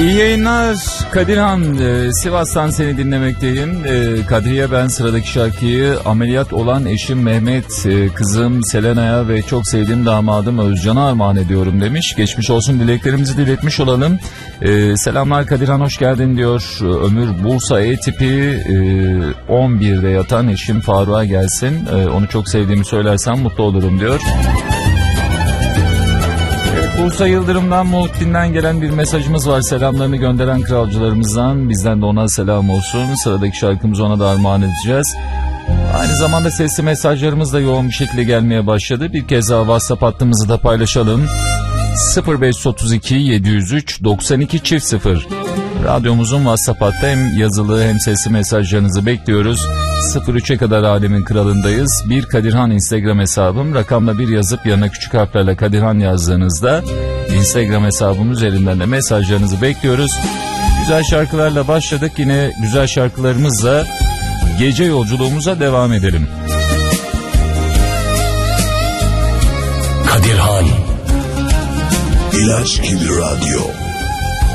İyi yayınlar Kadirhan, Sivas'tan seni dinlemekteyim. Kadriye ben, sıradaki şarkıyı ameliyat olan eşim Mehmet, kızım Selena'ya ve çok sevdiğim damadım Özcan'a armağan ediyorum demiş. Geçmiş olsun dileklerimizi diletmiş olalım. Selamlar Kadirhan, hoş geldin diyor. Ömür Bursa E tipi, 11'de yatan eşim Faruk'a gelsin. Onu çok sevdiğimi söylersem mutlu olurum diyor. Bursa Yıldırım'dan, Muhittin'den gelen bir mesajımız var. Selamlarını gönderen kralcılarımızdan, bizden de ona selam olsun. Sıradaki şarkımızı ona da armağan edeceğiz. Aynı zamanda sesli mesajlarımız da yoğun bir şekilde gelmeye başladı. Bir kez daha WhatsApp hattımızı da paylaşalım. 0532 703 92 0. Radyomuzun WhatsApp hattı, hem yazılı hem sesli mesajlarınızı bekliyoruz. 03'e kadar alemin kralındayız. Bir Kadirhan Instagram hesabım. Rakamla bir yazıp yanına küçük harflerle Kadirhan yazdığınızda Instagram hesabım üzerinden de mesajlarınızı bekliyoruz. Güzel şarkılarla başladık. Yine güzel şarkılarımızla gece yolculuğumuza devam edelim. Kadirhan İlaç gibi radyo.